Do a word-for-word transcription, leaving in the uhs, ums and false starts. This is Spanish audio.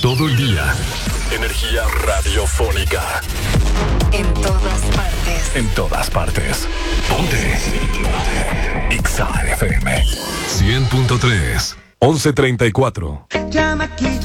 Todo el día. Energía radiofónica. En todas partes. En todas partes. Ponte. Exa F M. cien punto tres. once treinta y cuatro. Llama aquí.